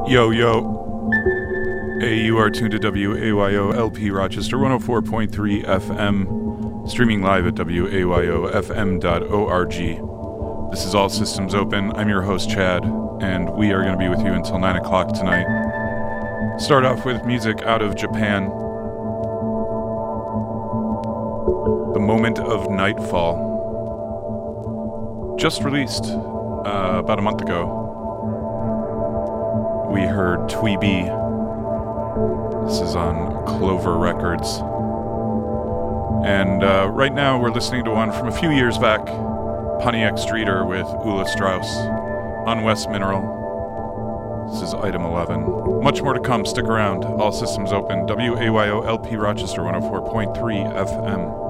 Yo, yo. Hey, you are tuned to WAYO LP Rochester 104.3 FM, streaming live at WAYOFM.org. This is All Systems Open. I'm your host, Chad, and we are going to be with you until 9 o'clock tonight. Start off with music out of Japan. The Moment of Nightfall. Just released about a month ago. We heard Tweeby. This is on Clover Records. And right now we're listening to one from a few years back, Pontiac Streeter with Ulla Strauss on West Mineral. This is item 11. Much more to come. Stick around. All systems open. WAYO LP Rochester 104.3 FM.